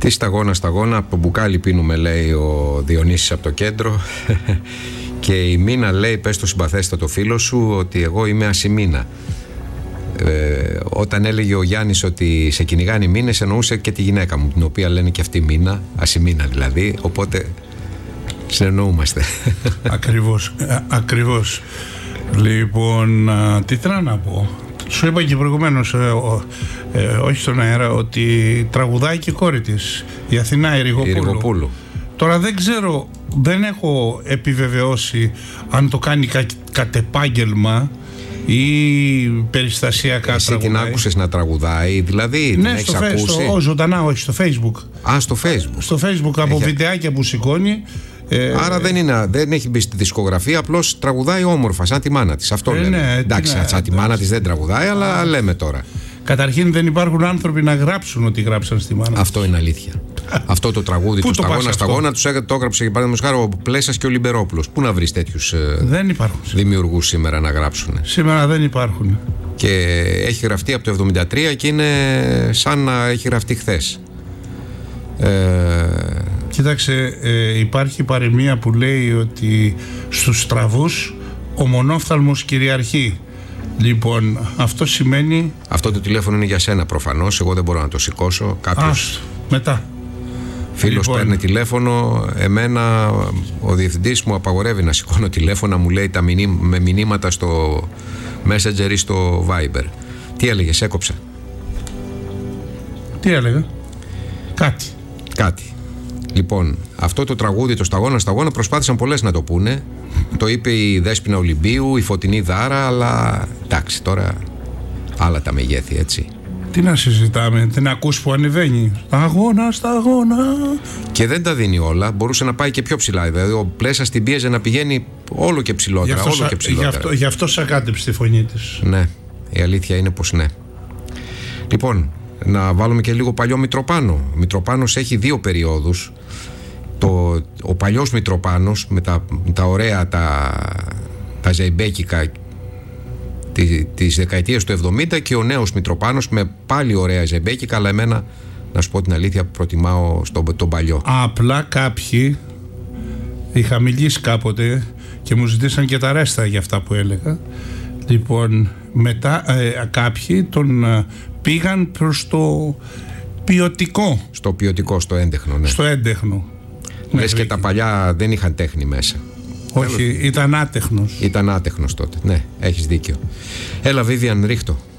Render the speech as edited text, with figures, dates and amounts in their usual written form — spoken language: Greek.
Τι σταγόνα, από το μπουκάλι πίνουμε, λέει ο Διονύσης από το κέντρο. Και η Μίνα λέει, πες το συμπαθέστατο φίλο σου ότι εγώ είμαι ασημίνα. Όταν έλεγε ο Γιάννης ότι σε κυνηγάνε οι μήνες, εννοούσε και τη γυναίκα μου, την οποία λένε και αυτή Μίνα, ασημίνα δηλαδή, οπότε συνεννοούμαστε. Ακριβώς. Λοιπόν, τι θέλω να πω. Σου είπα και προηγουμένως, όχι στον αέρα, ότι τραγουδάει και η κόρη της, η Αθηνά η Ριγοπούλου. Τώρα δεν ξέρω, δεν έχω επιβεβαιώσει αν το κάνει κατ' επάγγελμα ή περιστασιακά. Εσύ τραγουδάει. Την άκουσες να τραγουδάει, δηλαδή? Ναι, την έχεις ακούσει? ζωντανά, όχι, στο Facebook. Στο Facebook. Στο Facebook από βιντεάκια που σηκώνει. Άρα δεν έχει μπει στη δισκογραφία, απλώς τραγουδάει όμορφα, σαν τη μάνα της. Αυτό λέμε. Ναι, εντάξει, σαν τη μάνα της δεν τραγουδάει, αλλά λέμε τώρα. Καταρχήν δεν υπάρχουν άνθρωποι να γράψουν ότι γράψαν στη μάνα. Αυτό είναι αλήθεια. Αυτό το τραγούδι του Σταγόνα τους το έγραψε για παράδειγμα χάρη ο Πλέσας και ο Λιμπερόπουλος. Πού να βρεις τέτοιους δημιουργούς σήμερα να γράψουν? Σήμερα δεν υπάρχουν. Και έχει γραφτεί από το 1973 και είναι σαν να έχει γραφτεί χθες. Κοίταξε, υπάρχει παροιμία που λέει ότι στους στραβούς ο μονόφθαλμος κυριαρχεί. Λοιπόν, αυτό σημαίνει... Αυτό το τηλέφωνο είναι για σένα προφανώς. Εγώ δεν μπορώ να το σηκώσω. Κάποιος μετά φίλος παίρνει τηλέφωνο. Εμένα ο διευθυντής μου απαγορεύει να σηκώνω τηλέφωνα. Μου λέει με μηνύματα στο Messenger ή στο Viber. Τι έλεγες, έκοψα? Τι έλεγα? Κάτι. Λοιπόν, αυτό το τραγούδι, το Σταγόνα, προσπάθησαν πολλές να το πούνε. Το είπε η Δέσποινα Ολυμπίου, η Φωτεινή Δάρα, αλλά εντάξει, τώρα άλλα τα μεγέθη, έτσι. Τι να συζητάμε, την ακούς που ανεβαίνει. Σταγόνα. Και δεν τα δίνει όλα, μπορούσε να πάει και πιο ψηλά. Δηλαδή, ο Πλέσας την πίεζε να πηγαίνει όλο και ψηλότερα. Γι' αυτό σακάτεψε τη φωνή της. Ναι, η αλήθεια είναι πως ναι. Λοιπόν, να βάλουμε και λίγο παλιό Μητροπάνο. Ο Μητροπάνος έχει δύο περιόδους. Ο παλιός Μητροπάνος με τα ωραία τα ζεϊμπέκικα της δεκαετίας του 70 και ο νέος Μητροπάνος με πάλι ωραία ζεϊμπέκικα, αλλά εμένα, να σου πω την αλήθεια, προτιμάω τον παλιό. Απλά κάποιοι είχα μιλήσει κάποτε και μου ζητήσαν και τα ρέστα για αυτά που έλεγα. Λοιπόν, μετά κάποιοι τον πήγαν προς το ποιοτικό. Στο ποιοτικό, στο έντεχνο, ναι. Στο έντεχνο. Λες και τα παλιά δεν είχαν τέχνη μέσα. Όχι, ήταν άτεχνος. Ήταν άτεχνος τότε, ναι, έχεις δίκιο. Έλα, Βίβιαν, ρίχτω.